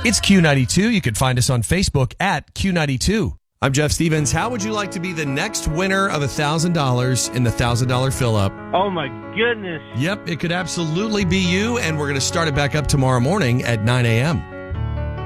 It's Q92. You can find us on Facebook at Q92. I'm Jeff Stevens. How would you like to be the next winner of $1,000 in the $1,000 fill-up? Oh, my goodness. Yep, it could absolutely be you, and we're going to start it back up tomorrow morning at 9 a.m.